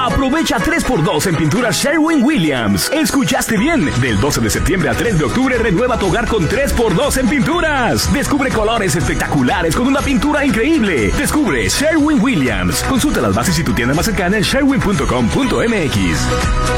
Aprovecha 3x2 en pintura Sherwin-Williams. ¿Escuchaste bien? Del 12 de septiembre al 3 de octubre renueva tu hogar con 3x2 en pinturas. Descubre colores espectaculares con una pintura increíble. Descubre Sherwin-Williams. Consulta las bases y tu tienda más cercana en sherwin.com.mx.